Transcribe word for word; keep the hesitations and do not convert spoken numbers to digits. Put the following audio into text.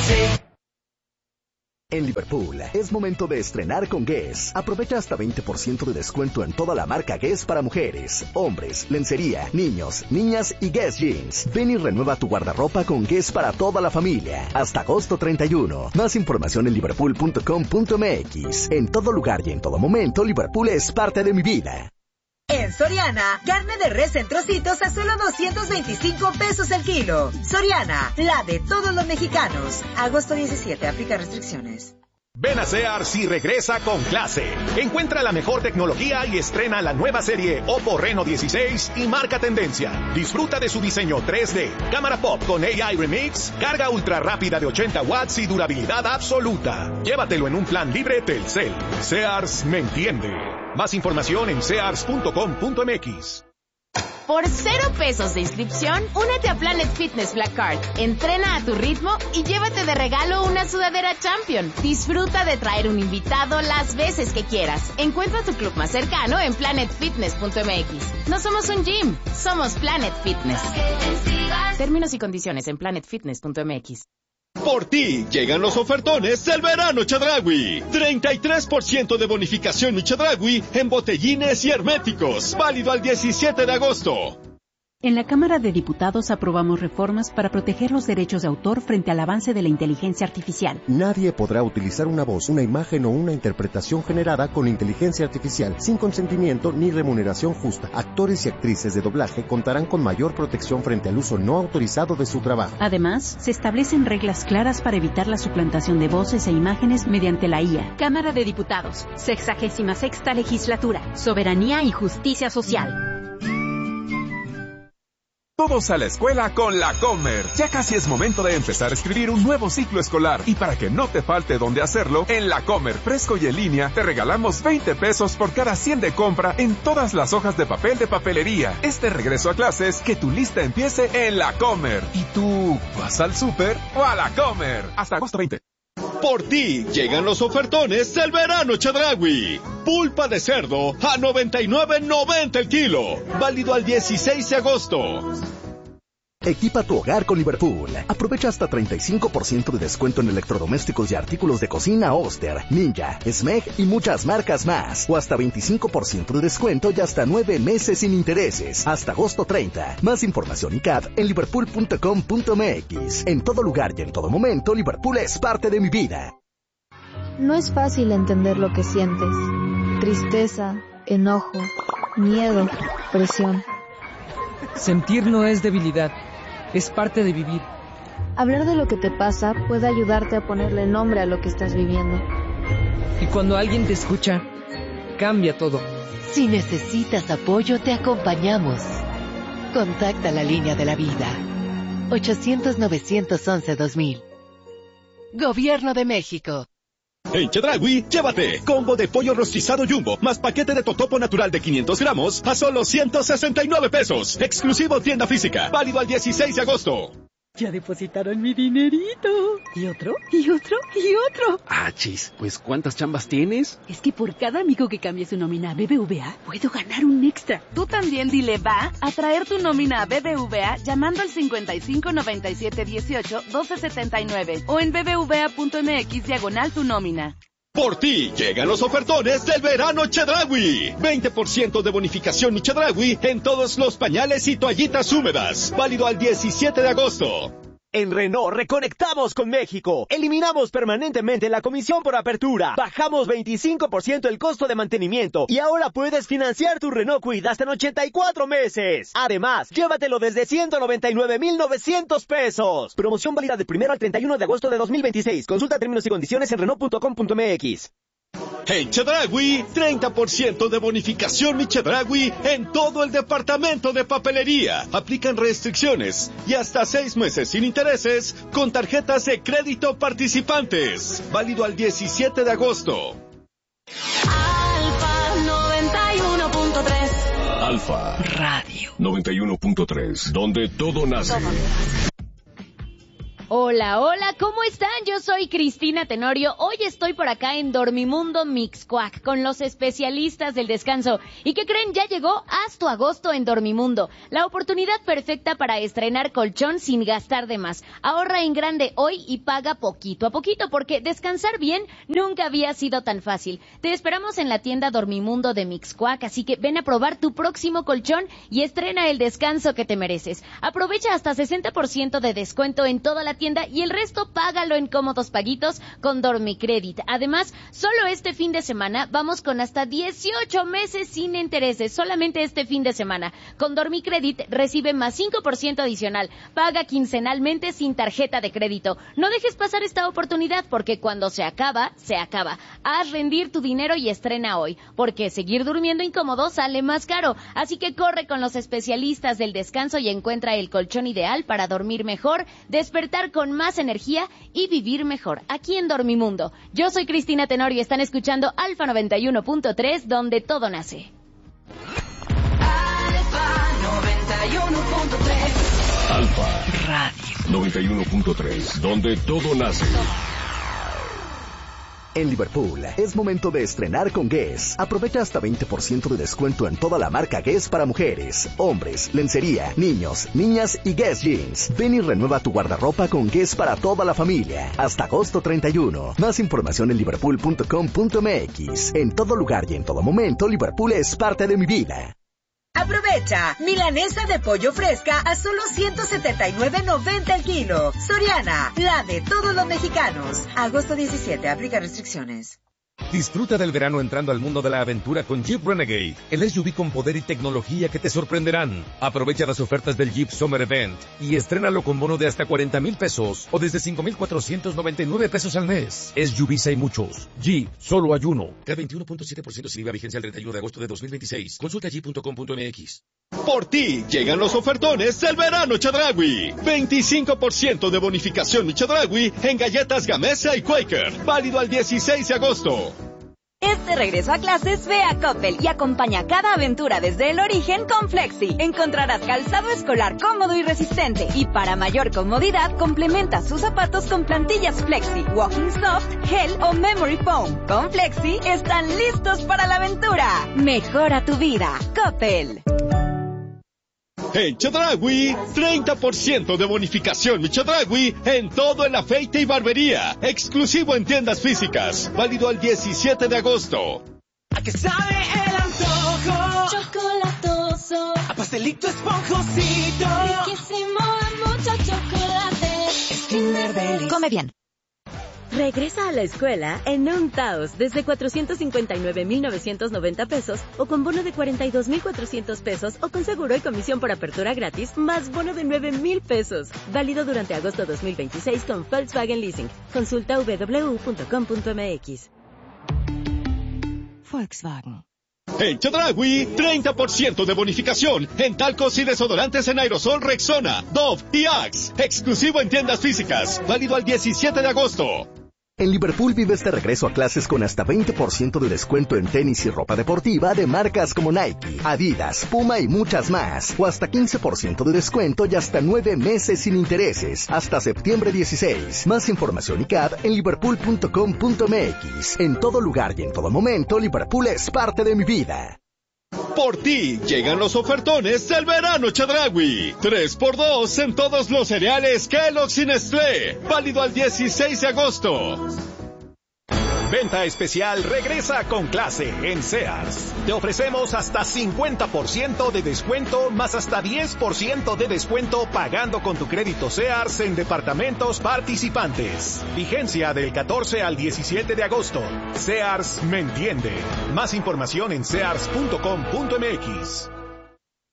En Liverpool, es momento de estrenar con Guess. Aprovecha hasta veinte por ciento de descuento en toda la marca Guess para mujeres, hombres, lencería, niños, niñas y Guess Jeans. Ven y renueva tu guardarropa con Guess para toda la familia. Hasta agosto treinta y uno. Más información en liverpool punto com punto m x. En todo lugar y en todo momento, Liverpool es parte de mi vida. En Soriana, carne de res en trocitos a solo doscientos veinticinco pesos el kilo. Soriana, la de todos los mexicanos. Agosto diecisiete, aplica restricciones. Ven a Sears y regresa con clase. Encuentra la mejor tecnología y estrena la nueva serie Oppo Reno dieciséis y marca tendencia. Disfruta de su diseño tres D, cámara pop con A I Remix, carga ultra rápida de ochenta watts y durabilidad absoluta. Llévatelo en un plan libre Telcel. Sears me entiende. Más información en sears punto com punto m x. Por cero pesos de inscripción, únete a Planet Fitness Black Card. Entrena a tu ritmo y llévate de regalo una sudadera Champion. Disfruta de traer un invitado las veces que quieras. Encuentra tu club más cercano en planet fitness punto m x. No somos un gym, somos Planet Fitness. Términos y condiciones en planet fitness punto m x. Por ti llegan los ofertones del verano Chedraui. treinta y tres por ciento de bonificación y Chedraui en botellines y herméticos. Válido al diecisiete de agosto. En la Cámara de Diputados aprobamos reformas para proteger los derechos de autor frente al avance de la inteligencia artificial. Nadie podrá utilizar una voz, una imagen o una interpretación generada con inteligencia artificial sin consentimiento ni remuneración justa. Actores y actrices de doblaje contarán con mayor protección frente al uso no autorizado de su trabajo. Además, se establecen reglas claras para evitar la suplantación de voces e imágenes mediante la I A. Cámara de Diputados, sexagésima sexta legislatura, soberanía y justicia social. Todos a la escuela con la Comer. Ya casi es momento de empezar a escribir un nuevo ciclo escolar. Y para que no te falte dónde hacerlo, en la Comer fresco y en línea te regalamos veinte pesos por cada cien de compra en todas las hojas de papel de papelería. Este regreso a clases, que tu lista empiece en la Comer. ¿Y tú vas al súper o a la Comer? Hasta agosto veinte. Por ti llegan los ofertones del verano Chedraui. Pulpa de cerdo a noventa y nueve noventa el kilo. Válido al dieciséis de agosto. Equipa tu hogar con Liverpool. Aprovecha hasta treinta y cinco por ciento de descuento en electrodomésticos y artículos de cocina Oster, Ninja, Smeg y muchas marcas más. O hasta veinticinco por ciento de descuento y hasta nueve meses sin intereses. Hasta agosto treinta. Más información y C A D en liverpool punto com punto m x. En todo lugar y en todo momento, Liverpool es parte de mi vida. No es fácil entender lo que sientes. Tristeza, enojo, miedo, presión. Sentir no es debilidad. Es parte de vivir. Hablar de lo que te pasa puede ayudarte a ponerle nombre a lo que estás viviendo. Y cuando alguien te escucha, cambia todo. Si necesitas apoyo, te acompañamos. Contacta la línea de la vida. ochocientos, novecientos once, dos mil. Gobierno de México. En Chedraui, llévate combo de pollo rostizado Jumbo más paquete de totopo natural de quinientos gramos a solo ciento sesenta y nueve pesos. Exclusivo tienda física. Válido al dieciséis de agosto. Ya depositaron mi dinerito. ¿Y otro? ¿Y otro? ¿Y otro? Ah, chis, pues ¿cuántas chambas tienes? Es que por cada amigo que cambie su nómina a B B V A, puedo ganar un extra. Tú también dile va a traer tu nómina a B B V A llamando al cincuenta y cinco, noventa y siete, dieciocho, doce setenta y nueve o en bbva punto m x diagonal tu nómina. Por ti llegan los ofertones del verano Chedraui. veinte por ciento de bonificación y Chedraui en todos los pañales y toallitas húmedas. Válido al diecisiete de agosto. En Renault reconectamos con México. Eliminamos permanentemente la comisión por apertura. Bajamos veinticinco por ciento el costo de mantenimiento. Y ahora puedes financiar tu Renault Kwid hasta en ochenta y cuatro meses. Además, llévatelo desde ciento noventa y nueve mil novecientos pesos. Promoción válida del primero al treinta y uno de agosto de dos mil veintiséis. Consulta términos y condiciones en renault punto com punto m x. En Chedraui, treinta por ciento de bonificación y Chedraui en todo el departamento de papelería. Aplican restricciones y hasta seis meses sin intereses con tarjetas de crédito participantes. Válido al diecisiete de agosto. Alfa noventa y uno punto tres. Alfa Radio noventa y uno punto tres, donde todo nace. Hola, hola, ¿cómo están? Yo soy Cristina Tenorio. Hoy estoy por acá en Dormimundo Mixcoac con los especialistas del descanso. ¿Y qué creen? Ya llegó Haz tu agosto en Dormimundo. La oportunidad perfecta para estrenar colchón sin gastar de más. Ahorra en grande hoy y paga poquito a poquito, porque descansar bien nunca había sido tan fácil. Te esperamos en la tienda Dormimundo de Mixcoac, así que ven a probar tu próximo colchón y estrena el descanso que te mereces. Aprovecha hasta sesenta por ciento de descuento en toda la tienda y el resto págalo en cómodos paguitos con Dormicredit. Además, solo este fin de semana vamos con hasta dieciocho meses sin intereses, solamente este fin de semana. Con Dormicredit recibe más cinco por ciento adicional. Paga quincenalmente sin tarjeta de crédito. No dejes pasar esta oportunidad, porque cuando se acaba, se acaba. Haz rendir tu dinero y estrena hoy, porque seguir durmiendo incómodo sale más caro. Así que corre con los especialistas del descanso y encuentra el colchón ideal para dormir mejor, despertar con más energía y vivir mejor, aquí en Dormimundo. Yo soy Cristina Tenorio y están escuchando Alfa noventa y uno punto tres, donde todo nace. Alfa noventa y uno punto tres. Alfa Radio noventa y uno punto tres, donde todo nace. En Liverpool, es momento de estrenar con Guess. Aprovecha hasta veinte por ciento de descuento en toda la marca Guess para mujeres, hombres, lencería, niños, niñas y Guess Jeans. Ven y renueva tu guardarropa con Guess para toda la familia. Hasta agosto treinta y uno. Más información en liverpool punto com punto m x. En todo lugar y en todo momento, Liverpool es parte de mi vida. Aprovecha, milanesa de pollo fresca a solo ciento setenta y nueve noventa el kilo. Soriana, la de todos los mexicanos. Agosto diecisiete, aplica restricciones. Disfruta del verano entrando al mundo de la aventura con Jeep Renegade, el S U V con poder y tecnología que te sorprenderán. Aprovecha las ofertas del Jeep Summer Event y estrénalo con bono de hasta cuarenta mil pesos o desde cinco mil cuatrocientos noventa y nueve pesos al mes. S U Vs hay muchos. Jeep, solo hay uno. K veintiuno punto siete por ciento sin I V A, vigencia el treinta y uno de agosto de dos mil veintiséis. Consulta jeep punto com punto m x. Por ti llegan los ofertones del verano Chedraui. veinticinco por ciento de bonificación mi Chedraui en galletas Gamesa y Quaker. Válido al dieciséis de agosto. Este regreso a clases, ve a Coppel y acompaña cada aventura desde el origen con Flexi. Encontrarás calzado escolar cómodo y resistente. Y para mayor comodidad, complementa sus zapatos con plantillas Flexi, Walking Soft, Gel o Memory Foam. Con Flexi, están listos para la aventura. Mejora tu vida. Coppel. En Chedraui, treinta por ciento de bonificación mi Chedraui en todo el afeite y barbería. Exclusivo en tiendas físicas. Válido al diecisiete de agosto. ¿A qué sabe el antojo? Chocolatoso. A pastelito esponjosito. Riquísimo de mucho chocolate. Es Kinder Delice. Come bien. Regresa a la escuela en un Taos desde cuatrocientos cincuenta y nueve mil novecientos noventa pesos o con bono de cuarenta y dos mil cuatrocientos pesos o con seguro y comisión por apertura gratis más bono de nueve mil pesos. Válido durante agosto dos mil veintiséis con Volkswagen Leasing. Consulta w w w punto com punto m x. Volkswagen. En Chedraui, treinta por ciento de bonificación en talcos y desodorantes en aerosol Rexona, Dove y Axe. Exclusivo en tiendas físicas. Válido al diecisiete de agosto. En Liverpool vives de regreso a clases con hasta veinte por ciento de descuento en tenis y ropa deportiva de marcas como Nike, Adidas, Puma y muchas más. O hasta quince por ciento de descuento y hasta nueve meses sin intereses. Hasta septiembre dieciséis. Más información y C A D en liverpool punto com punto m x. En todo lugar y en todo momento, Liverpool es parte de mi vida. Por ti llegan los ofertones del verano Chedraui. tres por dos en todos los cereales Kellogg's y Nestlé. Válido al dieciséis de agosto. Venta especial regresa con clase en Sears. Te ofrecemos hasta cincuenta por ciento de descuento más hasta diez por ciento de descuento pagando con tu crédito Sears en departamentos participantes. Vigencia del catorce al diecisiete de agosto. Sears me entiende. Más información en sears punto com punto m x.